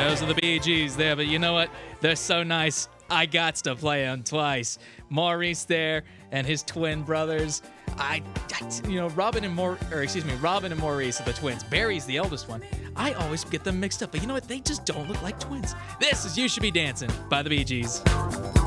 Those are the Bee Gees there, but you know what? They're so nice. I got to play them twice. Maurice there and his twin brothers. Robin and Maurice are the twins. Barry's the eldest one. I always get them mixed up, but you know what? They just don't look like twins. This is You Should Be Dancing by the Bee Gees.